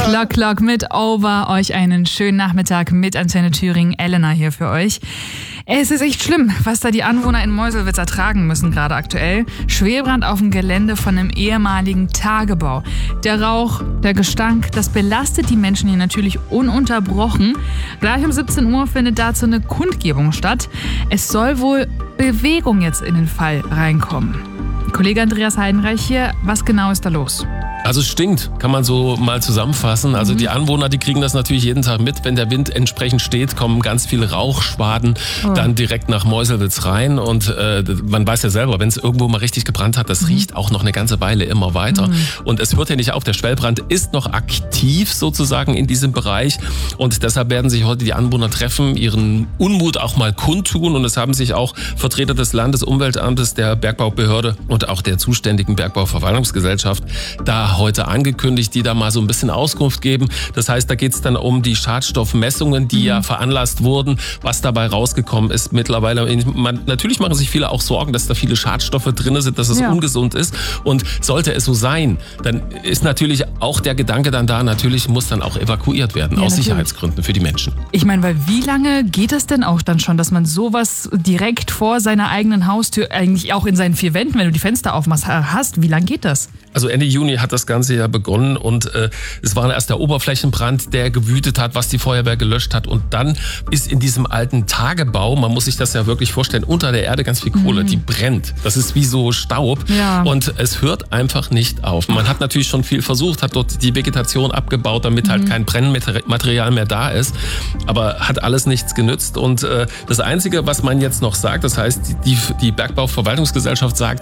Clock Clock mit Over. Euch einen schönen Nachmittag mit Antenne Thüringen. Elena hier für euch. Es ist echt schlimm, was da die Anwohner in Meuselwitz ertragen müssen gerade aktuell. Schwelbrand auf dem Gelände von einem ehemaligen Tagebau. Der Rauch, der Gestank, das belastet die Menschen hier natürlich ununterbrochen. Gleich um 17 Uhr findet dazu eine Kundgebung statt. Es soll wohl Bewegung jetzt in den Fall reinkommen. Kollege Andreas Heidenreich hier, was genau ist da los? Also es stinkt, kann man so mal zusammenfassen. Also die Anwohner, die kriegen das natürlich jeden Tag mit. Wenn der Wind entsprechend steht, kommen ganz viele Rauchschwaden dann direkt nach Meuselwitz rein. Und man weiß ja selber, wenn es irgendwo mal richtig gebrannt hat, das riecht auch noch eine ganze Weile immer weiter. Und es hört ja nicht auf, der Schwellbrand ist noch aktiv sozusagen in diesem Bereich. Und deshalb werden sich heute die Anwohner treffen, ihren Unmut auch mal kundtun. Und es haben sich auch Vertreter des Landesumweltamtes, der Bergbaubehörde und auch der zuständigen Bergbauverwaltungsgesellschaft da heute angekündigt, die da mal so ein bisschen Auskunft geben. Das heißt, da geht es dann um die Schadstoffmessungen, die ja veranlasst wurden, was dabei rausgekommen ist mittlerweile. Natürlich machen sich viele auch Sorgen, dass da viele Schadstoffe drin sind, dass es ungesund ist. Und sollte es so sein, dann ist natürlich auch der Gedanke dann da, natürlich muss dann auch evakuiert werden, aus Sicherheitsgründen für die Menschen. Ich meine, weil wie lange geht das denn auch dann schon, dass man sowas direkt vor seiner eigenen Haustür, eigentlich auch in seinen 4 Wänden, wenn du die Fenster aufmachst, hast? Wie lange geht das? Also Ende Juni hat das Ganze ja begonnen und es war erst der Oberflächenbrand, der gewütet hat, was die Feuerwehr gelöscht hat. Und dann ist in diesem alten Tagebau, man muss sich das ja wirklich vorstellen, unter der Erde ganz viel Kohle, die brennt. Das ist wie so Staub und es hört einfach nicht auf. Man hat natürlich schon viel versucht, hat dort die Vegetation abgebaut, damit halt kein Brennmaterial mehr da ist, aber hat alles nichts genützt. Und das Einzige, was man jetzt noch sagt, das heißt, die Bergbauverwaltungsgesellschaft sagt,